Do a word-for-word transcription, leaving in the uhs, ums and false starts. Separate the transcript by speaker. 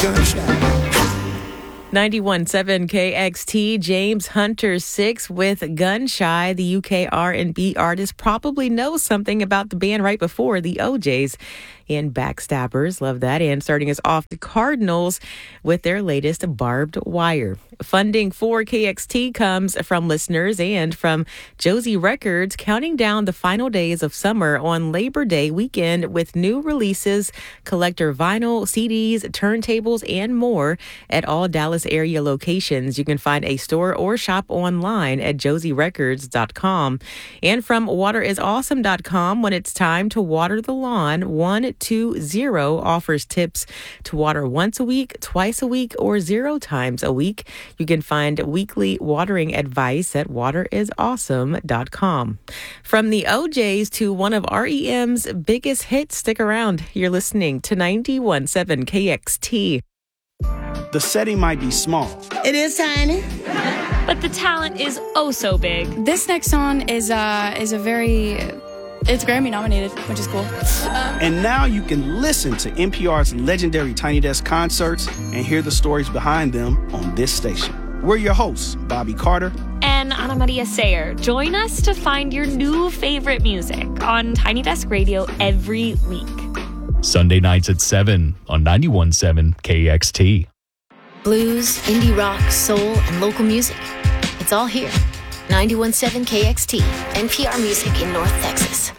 Speaker 1: ninety-one point seven K X T, James Hunter six with Gun Shy. The U K R and B artist probably knows something about the band right before the O Js and Backstabbers. Love that. And starting us off, the Cardinals with their latest Barbed Wire. Funding for K X T comes from listeners and from Josie Records, counting down the final days of summer on Labor Day weekend with new releases, collector vinyl, C Ds, turntables, and more at all Dallas area locations. You can find a store or shop online at josie records dot com. And from water is awesome dot com, when it's time to water the lawn, one two zero offers tips to water once a week, twice a week, or zero times a week. You can find weekly watering advice at water is awesome dot com. From the O Js to one of R E M's biggest hits, stick around. You're listening to ninety-one point seven K X T.
Speaker 2: The setting might be small.
Speaker 3: It is tiny.
Speaker 4: But the talent is oh so big.
Speaker 5: This next song is uh is a very it's Grammy nominated, which is cool. Um,
Speaker 2: And now you can listen to N P R's legendary Tiny Desk concerts and hear the stories behind them on this station. We're your hosts, Bobby Carter
Speaker 4: and Ana Maria Sayer. Join us to find your new favorite music on Tiny Desk Radio every week.
Speaker 6: Sunday nights at seven on ninety-one point seven K X T.
Speaker 7: Blues, indie rock, soul, and local music. It's all here. ninety-one point seven K X T, N P R Music in North Texas.